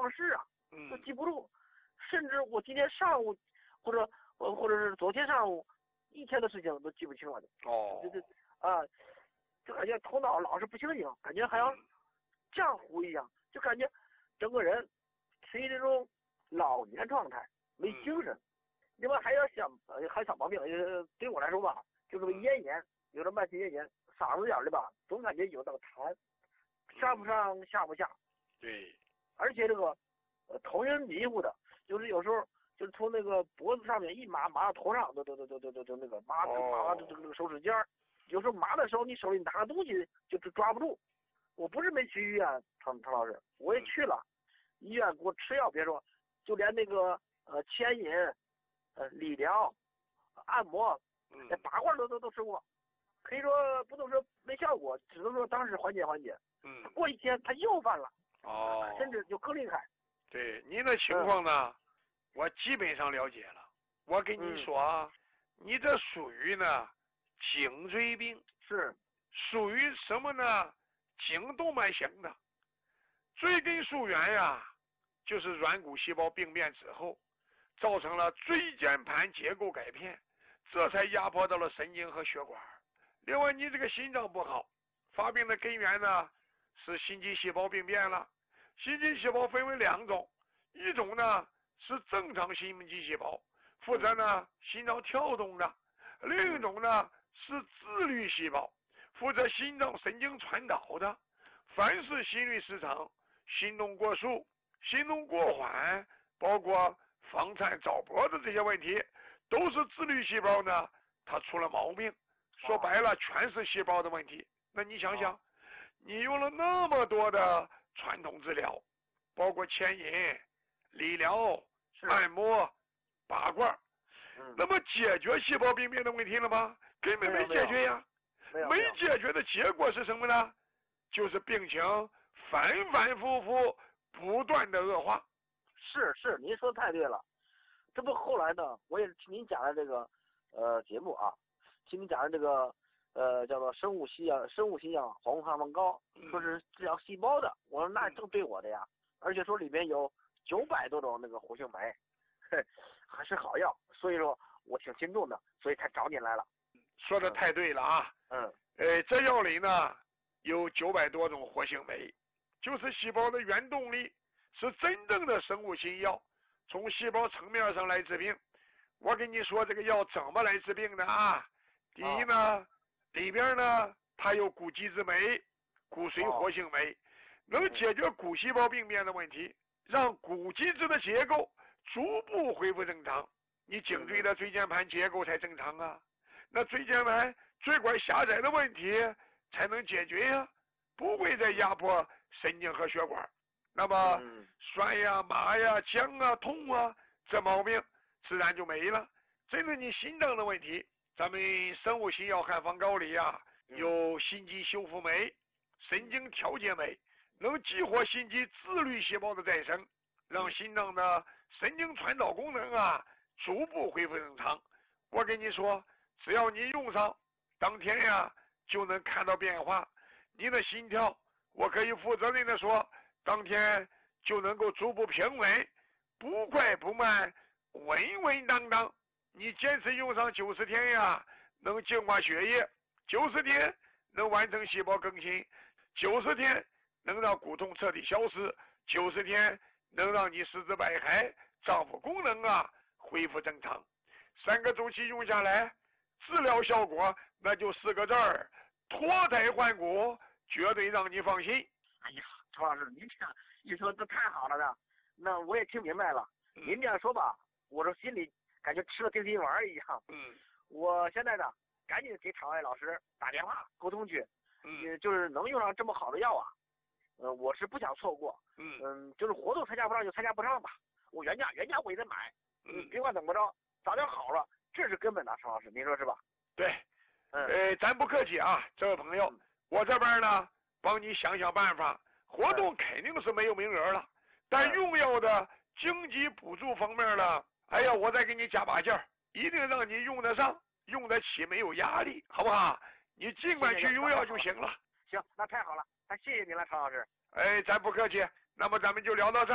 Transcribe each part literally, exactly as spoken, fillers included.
忘事啊， 嗯， 都记不住，甚至我今天上午或者或或者是昨天上午一天的事情都记不清了的。 哦， 这这啊，就感觉头脑老是不清醒，感觉好像浆糊一样，就感觉整个人处于这种老年状态，没精神。另外还有小呃还有小毛病，呃，对我来说吧，就是咽炎，有的慢性咽炎，嗓子眼里吧总感觉有那个痰，上不上下不下。 对， 而且这个呃头晕迷糊的，就是有时候就是从那个脖子上面一麻麻到头上，都都都都都都都那个麻麻麻这这个手指尖儿，有时候麻的时候你手里拿个东西就就抓不住。我不是没去医院，常常老师，我也去了，医院给我吃药，别说，就连那个呃牵引、呃理疗、按摩、 嗯， 拔罐都都都吃过，可以说不能说没效果，只能说当时缓解缓解。 嗯， 过一天他又犯了， 哦， 甚至就更厉害。 对您的情况呢，嗯、我基本上了解了。我跟你说啊，嗯、你这属于呢颈椎病， 是属于什么呢？颈动脉型的。椎根束源呀，就是软骨细胞病变之后，造成了椎间盘结构改变，这才压迫到了神经和血管。另外，你这个心脏不好，发病的根源呢是心肌细胞病变了。心肌细胞分为两种，一种呢是正常心肌细胞，负责呢心脏跳动的；另一种呢是自律细胞，负责心脏神经传导的。凡是心律失常、心动过速、心动过缓，包括房颤、早搏的这些问题，都是自律细胞呢它出了毛病。说白了，全是细胞的问题。那你想想，你用了那么多的传统治疗，包括牵引、理疗、按摩、拔罐， 嗯、 那么解决细胞病变的问题了吗？根本没解决呀。 没, 没解决的结果是什么呢？就是病情反反复复不断的恶化。 是是，您说的太对了。这不后来呢，我也听您讲的这个呃节目啊，听您讲的这个呃叫做生物西药生物新药黄汉方膏，说是治疗细胞的。我说那正对我的呀，而且说里面有九百多种那个活性酶，嘿，还是好药。所以说我挺心动的，所以才找你来了。 说的太对了啊。 嗯。 呃，这药里呢有九百多种活性酶，就是细胞的原动力，是真正的生物新药，从细胞层面上来治病。我跟你说这个药怎么来治病的啊？第一呢，哦、里边呢它有骨基质酶、骨髓活性酶，哦、能解决骨细胞病变的问题，让骨基质的结构逐步恢复正常，你颈椎的椎间盘结构才正常啊。那椎间盘椎管狭窄的问题才能解决呀，不会再压迫神经和血管。那么酸呀、麻呀、僵啊、痛啊，这毛病自然就没了。针对你心脏的问题，咱们生物新药汉方膏里呀，有心肌修复酶、神经调节酶，能激活心肌自律细胞的再生，让心脏的神经传导功能啊逐步恢复正常。我跟你说，只要你用上，当天呀就能看到变化。你的心跳，我可以负责任的说，当天就能够逐步平稳，不快不慢，稳稳当当。你坚持用上九十天呀，能净化血液；九十天能完成细胞更新；九十天能让骨痛彻底消失；九十天能让你四肢百骸、脏腑功能啊恢复正常。三个周期用下来，治疗效果那就四个字儿：脱胎换骨，绝对让你放心。 哎呀，曹老师，您这样一说，这太好了的。那我也听明白了。嗯、您这样说吧，我这心里感觉吃了定心丸一样。 嗯。 我现在呢，赶紧给场外老师打电话沟通去。 嗯。 就是能用上这么好的药啊，呃，我是不想错过。 嗯。 嗯，就是活动参加不上就参加不上吧。我原价原价我也得买。 嗯。 别管怎么着，早点好了，这是根本的，曹老师，您说是吧？ 对。 嗯。 呃，咱不客气啊，这位朋友，嗯、我这边呢帮你想想办法。活动肯定是没有名额了，嗯、但用药的经济补助方面呢，哎呀，我再给你加把劲儿，一定让你用得上、用得起，没有压力，好不好？你尽管去用药就行了。 行，那太好了，那谢谢您了，曹老师。 哎，咱不客气，那么咱们就聊到这儿。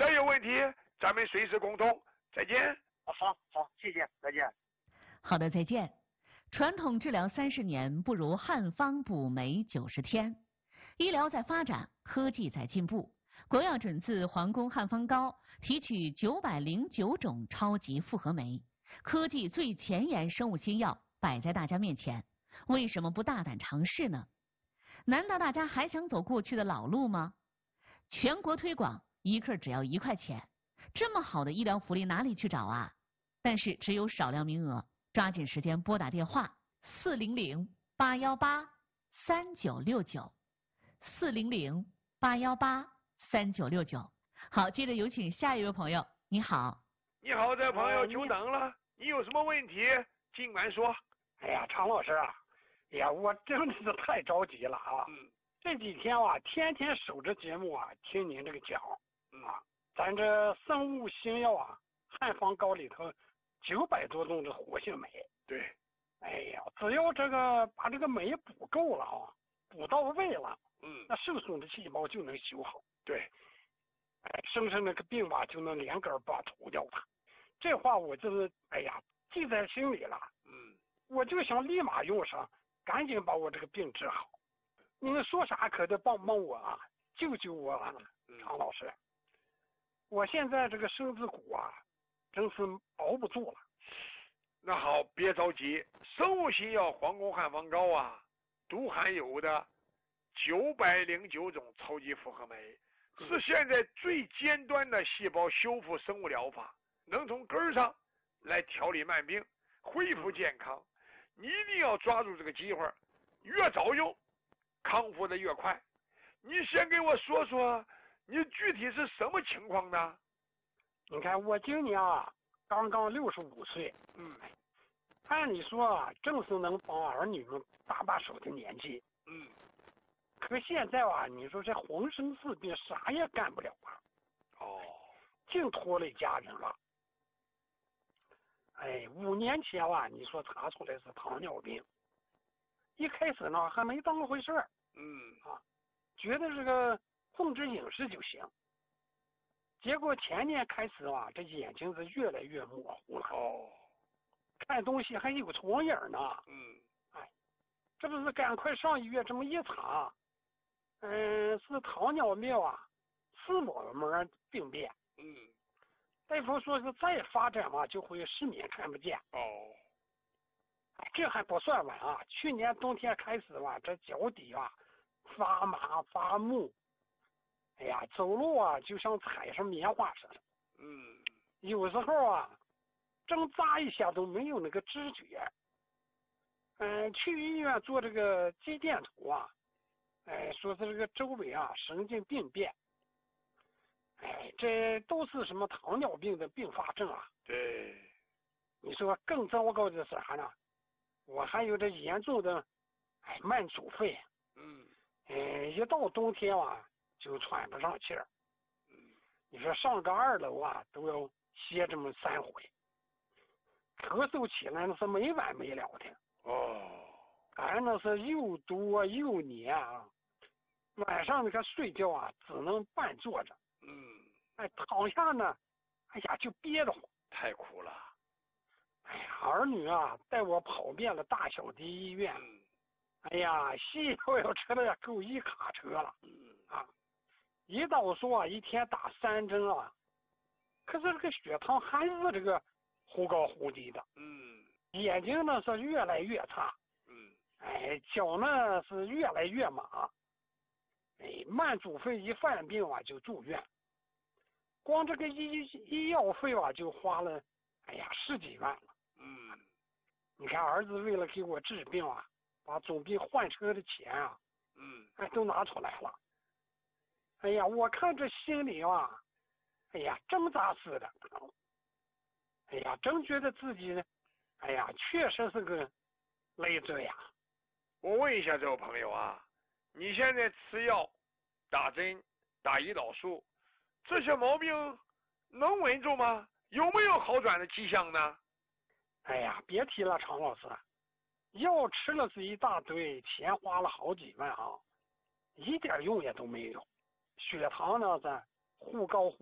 再有问题咱们随时沟通。再见。 好好，谢谢，再见。 好的，再见。传统治疗三十年，不如汉方补酶九十天。医疗在发展，科技在进步。国药准字皇宫汉方膏提取九百零九种超级复合酶，科技最前沿生物新药摆在大家面前，为什么不大胆尝试呢？难道大家还想走过去的老路吗？全国推广，一克只要一块钱，这么好的医疗福利哪里去找啊？但是只有少量名额，抓紧时间拨打电话四零零八幺八三九六九四零零八幺八三九六九。好，接着有请下一位朋友。你好。 你好，这朋友久等了，你有什么问题尽管说。 哎呀，常老师啊，哎呀，我真的是太着急了啊！ 嗯， 这几天啊，天天守着节目啊，听您这个讲嗯啊，咱这生物新药啊，汉方膏里头九百多种的活性酶。 对。 哎呀，只要这个把这个酶补够了啊，补到位了， 嗯， 那受损的细胞就能修好。 对。 哎，生生那个病吧，就能连根拔除掉它。这话我就是哎呀记在心里了。 嗯， 我就想立马用上，赶紧把我这个病治好。你们说啥可得帮帮我啊，救救我啊，常老师！我现在这个身子骨啊，真是熬不住了。 那好，别着急，生物新药皇宫汉方膏啊，都含有的九百零九种超级复合酶，是现在最尖端的细胞修复生物疗法，能从根儿上来调理慢病，恢复健康。你一定要抓住这个机会，越早用，康复的越快。你先给我说说，你具体是什么情况呢？ 你看我今年啊，刚刚六十五岁， 嗯， 按理说啊，正是能帮儿女们搭把手的年纪， 嗯， 可现在啊，你说这浑身是病，啥也干不了啊， 哦， 净拖累家人了。哎，五年前啊，你说查出来是糖尿病，一开始呢还没当回事儿， 嗯啊，觉得这个控制饮食就行。结果前年开始啊，这眼睛是越来越模糊了， 哦， 看东西还有重影呢。 嗯， 哎，这不是赶快上医院这么一查，嗯，是糖尿病啊，视网膜病变。 嗯， 大夫说是再发展嘛，就会失眠看不见。 哦， 哎，这还不算完啊！去年冬天开始吧，这脚底啊发麻发木，哎呀，走路啊就像踩上棉花似的。 嗯， 有时候啊，挣扎一下都没有那个知觉。嗯，去医院做这个肌电图啊，哎，说是这个周围啊神经病变。哎，这都是什么糖尿病的并发症啊？ 对。 你说更糟糕的是啥呢？我还有这严重的，哎，慢阻肺。 嗯。 哎，一到冬天啊，就喘不上气儿。 嗯。 你说上个二楼啊，都要歇这么三回。咳嗽起来那是没完没了的。 哦。 俺那是又多又黏啊。晚上你看睡觉啊，只能半坐着。 嗯， 哎，躺下呢，哎呀，就憋得慌， 太苦了。 哎呀，儿女啊，带我跑遍了大小的医院， 嗯， 哎呀，西药要吃的够一卡车了。 嗯啊，胰岛素啊，一天打三针啊，可是这个血糖还是这个忽高忽低的。 嗯， 眼睛呢是越来越差。 嗯， 哎，脚呢是越来越麻。哎，慢阻肺一犯病啊就住院，光这个医医药费啊就花了，哎呀十几万了。 嗯， 你看儿子为了给我治病啊，把总比换车的钱啊， 嗯， 哎都拿出来了。哎呀，我看这心里啊，哎呀挣扎似的。哎呀，真觉得自己，哎呀确实是个累赘呀。 我问一下这位朋友啊。你现在吃药、打针、打胰岛素，这些毛病能稳住吗？有没有好转的迹象呢？ 哎呀，别提了，常老师，药吃了是一大堆，钱花了好几万啊，一点用也都没有。血糖呢在忽高忽